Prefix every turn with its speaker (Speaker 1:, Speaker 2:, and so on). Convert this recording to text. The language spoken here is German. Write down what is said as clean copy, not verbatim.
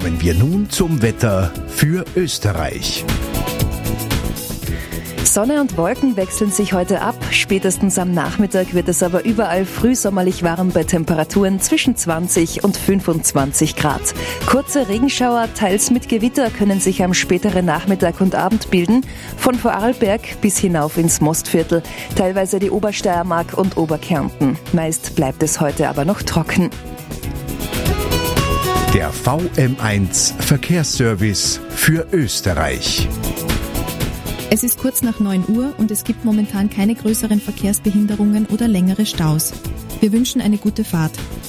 Speaker 1: Kommen wir nun zum Wetter für Österreich.
Speaker 2: Sonne und Wolken wechseln sich heute ab. Spätestens am Nachmittag wird es aber überall frühsommerlich warm bei Temperaturen zwischen 20 und 25 Grad. Kurze Regenschauer, teils mit Gewitter, können sich am späteren Nachmittag und Abend bilden. Von Vorarlberg bis hinauf ins Mostviertel, teilweise die Obersteiermark und Oberkärnten. Meist bleibt es heute aber noch trocken.
Speaker 1: Der VM1 Verkehrsservice für Österreich.
Speaker 3: Es ist kurz nach 9 Uhr und es gibt momentan keine größeren Verkehrsbehinderungen oder längere Staus. Wir wünschen eine gute Fahrt.